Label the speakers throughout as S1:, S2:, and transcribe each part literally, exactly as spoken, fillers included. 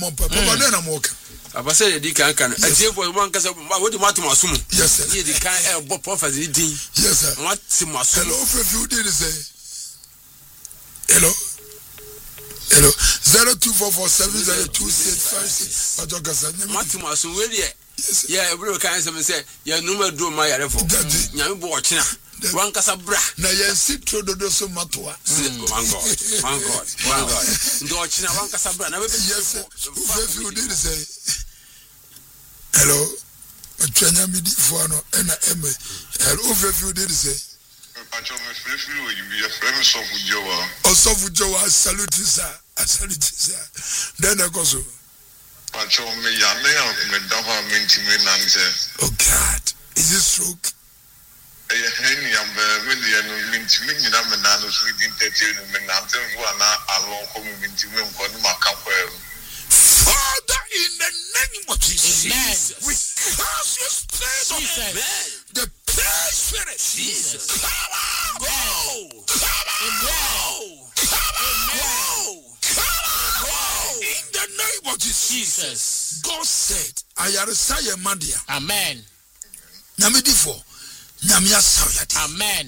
S1: Mon papa na moka.
S2: Abase di kan kan. Atie for one kasa what what masumu.
S1: Yes sir.
S2: Ye di kan e bo prophet din.
S1: Yes sir.
S2: What masumu.
S1: Hello if you did say. Hello. Hello. zero two four four seven zero two six five six. Ajoka sa.
S2: What masumu we dey. Yeah, every kind of say ya number do my yare for. Nyame bo ochina. One kasa bra.
S1: Na yen sitro dodo so matoa.
S2: One God. One God. One God. Ndo ochina one kasa bra na be
S1: yes. If you did say. Hello. Atwanya midi fo no na eme. Hello if you did say.
S3: Pacho me free free you be a friend of Jowa.
S1: Also for Jowa salute sir. Salute sir. Then I go so.
S3: Pacho me ya me me dafa minti me nan say.
S1: Oh God. Is it stroke?
S3: Eh hen ya me me ya no minti me nyina me nan so di thirty me nan say wo na alon ko minti me ko ni maka ko.
S1: Father, in the name of Jesus,
S2: Jesus.
S1: we cast your spirit of the prayer spirit.
S2: Jesus.
S1: Come on, go. Come on, go. Come on, go. Come on, go. In the name of Jesus,
S2: Jesus.
S1: God said, I am Saya Mandia.
S2: Amen.
S1: Namidifo, Namia Sayati.
S2: Amen.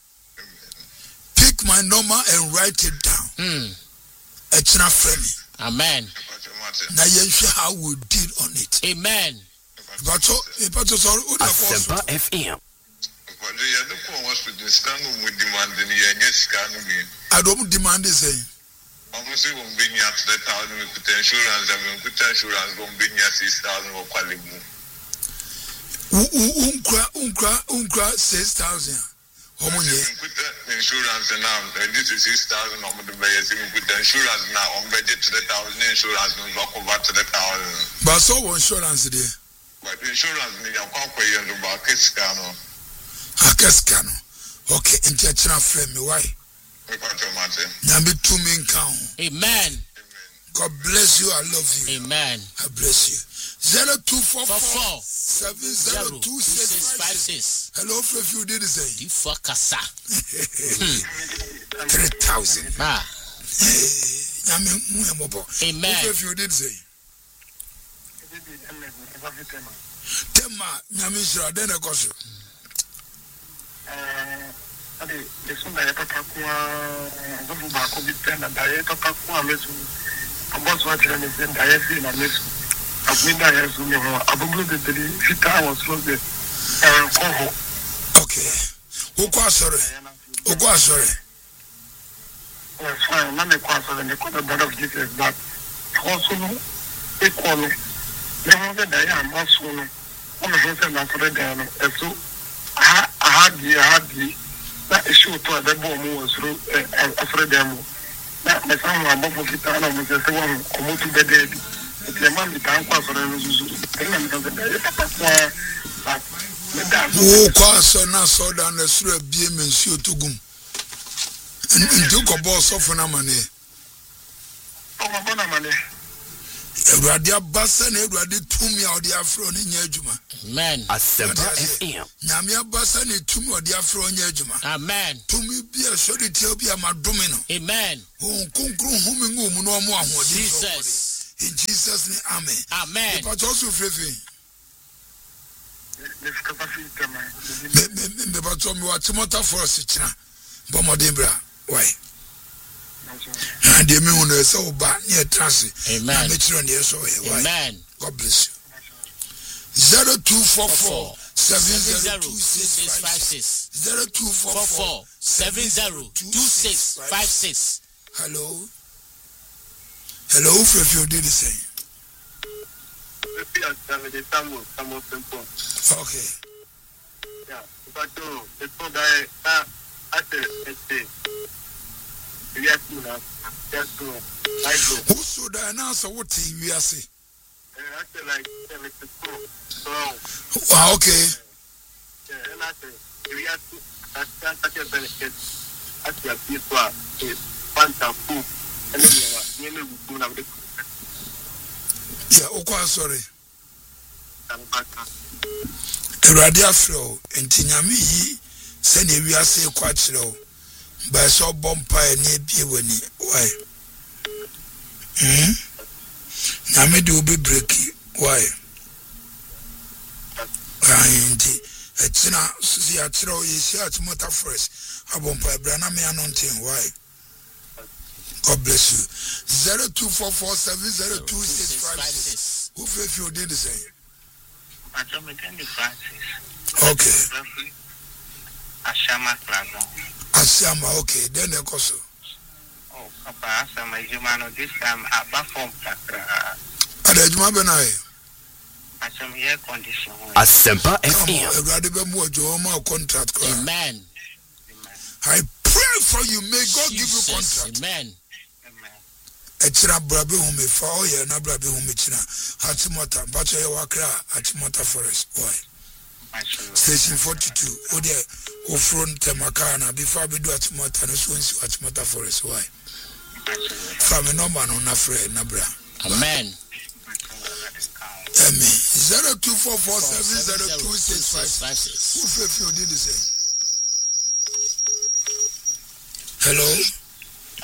S1: Pick my number and write it down.
S2: Hmm.
S1: It's not friendly.
S2: Amen.
S1: Now you how we deal on it.
S2: Amen.
S1: But so, but so,
S4: Asempa F M.
S3: But the other one was with the stand with demanding the yes can be.
S1: I don't demand the same.
S3: Almost won't be near to the town with insurance and with insurance won't be near six thousand or quality.
S1: Unkra, unkra, unkra, six thousand. How many?
S3: Insurance now, and this is six thousand on the base. With the insurance now, on budget to the thousand insurance, and walk over to the thousand.
S1: But so insurance there.
S3: But insurance, you can't pay you about Kescano.
S1: A Kescano. Okay, intentional frame, why? Nambi two men count.
S2: Amen.
S1: God bless you, I love you.
S2: Amen.
S1: I bless you. Zero two four
S2: Four
S1: four
S2: four
S1: seven zero two six five six. Hello, if you did the same.
S2: For Kasa.
S1: Three thousand.
S2: Ah.
S1: Amen. If you did say. Tema, Nyamisha, then I got you.
S5: Ade, desunda ya papa kwa zobu bako bitenda daye papa kwa mesu. Abosu wa chile mesen daye fi na mesu. Abinda ya zumi ho abuglu de deli fita was from the koho.
S1: Okay. Uko sorry. Uko sorry.
S5: Well, fine. Na me kwa sorry. Me kwa the blood of Jesus, but also no equal. Me ho se daye amasu no. Ono ho se na sorry daye no. Eso aha aha di aha di. Na issue to the bomb was through after them. Na me san wa bofu kita na mo se se wa ko to the dead. The man the time kwa so na zuzu. Tena me kan da papa kwa me da.
S1: Wo kwa so na so da na sura bie mensuo togum. Ndu ko boss of na mane.
S5: O ma na mane.
S1: Ewurade abasa na ewurade tumi a odi afro ne nya adwuma.
S2: Amen.
S4: Asempa F M.
S1: Nyame abasa ne tumi odi afro nya adwuma.
S2: Amen.
S1: Tumi bi a so de tie bi amadome no.
S2: Amen.
S1: O konkro humi ngum no mo ahode.
S2: Jesus.
S1: In Jesus name, amen.
S2: Amen.
S1: But also free.
S5: Me fika fi tema.
S1: Me me me but me what motor for us china. Bomodembra. Why? And the me who so ba near transit.
S2: Amen.
S1: Amen. God bless you. Zero two four four seven zero two six five six. Zero two four four seven zero two six five six. Hello. Hello, if you did the same. Okay.
S5: Yeah, but it's not that I said, yes, yes,
S1: who should I announce what we are saying?
S5: I said, like, seventy-four. So,
S1: ah, okay.
S5: Yeah, and I said, we have to, I can't touch your benefits. I said, people are fantastic. And then you will do it.
S1: Yeah, okay, sorry. Eradi afro enti nyame yi se na wi ase kwa kire ba so bompa e na bie wani why hmm Nyame de obi breaki. Why? Ayi etina si atira o yesi atmota fresh. Abompa brana me anointing. Why? God bless you. zero two four four seven zero two six five six. Who feel you did the same? Okay.
S5: Ashama Plaza.
S1: Ashama, okay. Then the cost.
S5: Oh, Papa, Ashama, you man, this time I perform Patra.
S1: Ada Juma Benai.
S5: Ashama air condition.
S4: Asempa F M.
S1: A graduate more Joma contract.
S2: Amen.
S1: I pray for you. May God give you contract.
S2: Amen.
S1: Echira brabe hu me fa oye na brabe hu me china hatimota bacho ye wakra hatimota forest why station forty-two ode o front temakana before be do hatimota no so nsi hatimota forest why from no man on na free na bra.
S2: Amen.
S1: Amen. zero two four four seven zero two six five six. Who feel you did the same? Hello.